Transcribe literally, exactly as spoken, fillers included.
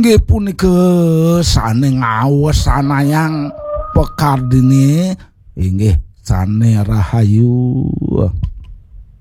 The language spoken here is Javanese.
Inggih punika sane ngawes sanayang Pekardini inggih sane rahayu.